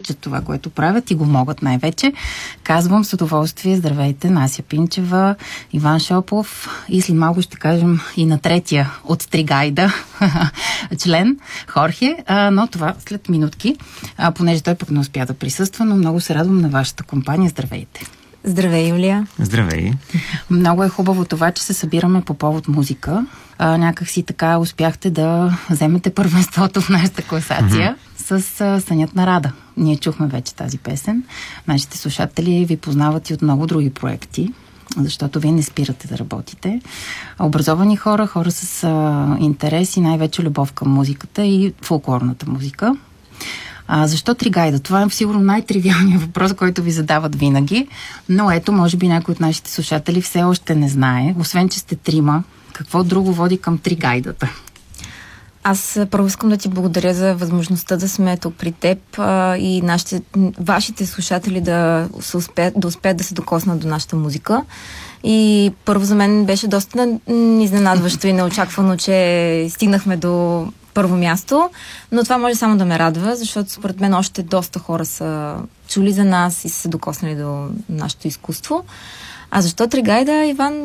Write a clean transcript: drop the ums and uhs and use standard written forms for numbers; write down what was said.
обичат това, което правят и го могат най-вече. Казвам с удоволствие, здравейте, Нася Пинчева, Иван Шопов и след малко ще кажем и на третия от Тригайда член, Хорхе, но това след минутки, понеже той пък не успя да присъства, но много се радвам на вашата компания. Здравейте! Здравей, Юлия! Здравей! Много е хубаво това, че се събираме по повод музика. Някак си така успяхте да вземете първенството в нашата класация с Сънят на Рада. Ние чухме вече тази песен. Нашите слушатели ви познават и от много други проекти, защото вие не спирате да работите. Образовани хора с интерес и най-вече любов към музиката и фолклорната музика. Защо Тригайда? Това е сигурно най-тривиалният въпрос, който ви задават винаги, но ето, може би някой от нашите слушатели все още не знае, освен че сте трима, какво друго води към Тригайдата? Аз първо искам да ти благодаря за възможността да сме тук при теб и вашите слушатели да успеят да се докоснат до нашата музика. И първо за мен беше доста изненадващо и неочаквано, че стигнахме до първо място, но това може само да ме радва, защото според мен още доста хора са чули за нас и са се докоснали до нашето изкуство. А защо Тригайда, Иван?